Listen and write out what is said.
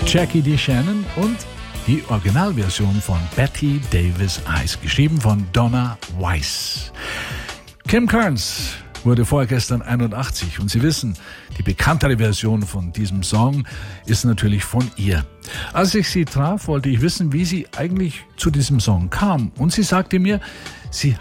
Jackie D. Shannon und die Originalversion von Betty Davis Eyes, geschrieben von Donna Weiss. Kim Carnes wurde vorgestern 81 und Sie wissen, die bekanntere Version von diesem Song ist natürlich von ihr. Als ich sie traf, wollte ich wissen, wie sie eigentlich zu diesem Song kam und sie sagte mir, sie